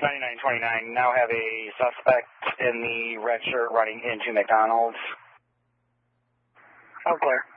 9929, now have a suspect in the red shirt running into McDonald's. I'm clear.